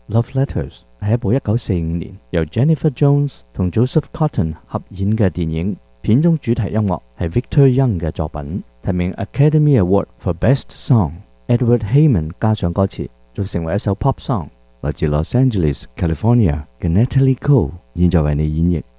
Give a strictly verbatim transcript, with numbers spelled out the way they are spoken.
Love Letters 係一部一九四五年由 Jennifer Jones 同 Joseph Cotton 合演嘅電影，片中主題音樂係 Victor Young 嘅作品，提名 Academy Award for Best Song。Edward Heyman 加上歌詞，就成為一首 pop song， 來自 Los Angeles, California 嘅 Natalie Cole 現在為你演繹。